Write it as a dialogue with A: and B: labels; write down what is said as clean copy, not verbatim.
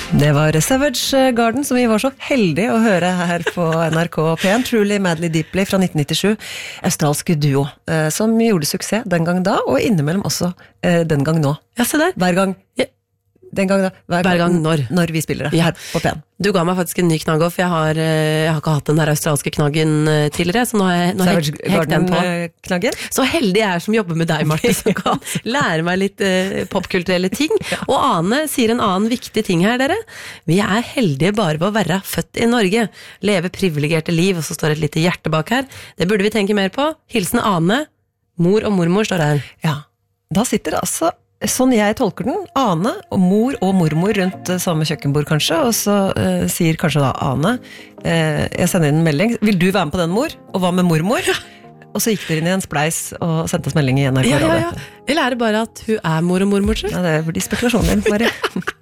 A: Det var Savage Garden som vi var så heldige å høre her på NRK P1, Truly Madly Deeply fra 1997, australske duo, som gjorde suksess den gang da, og innimellom også den gang nå.
B: Ja, se der.
A: Hver gang, den gang da, hver gang når vi spiller det her på P1.
B: Du ga meg faktisk en ny knagg, for jeg har ikke hatt den der australske knaggen tidligere, så nå har jeg hekt den på.
A: Knaggen.
B: Så heldig jeg er som jobber med deg, Marte, som kan lære meg litt popkulturelle ting. Og Ane sier en annen viktig ting her, dere. Vi er heldige bare ved å være født i Norge. Leve privilegerte liv, og så står et lite hjerte bak her. Det burde vi tenke mer på. Hilsen Ane. Mor og mormor står her.
A: Ja, da sitter altså sånn jeg tolker den, Ane og mor og mormor rundt samme kjøkkenbord kanskje, og så sier kanskje da Ane, jeg sender inn en melding, vil du være med på den, mor? Og hva med mormor? Og så gikk dere inn i en spleis og sendte oss melding i NRK.
B: Ja. Jeg lærer bare at hun er mor og mormor.
A: Ja, det er de spekulasjoner, bare.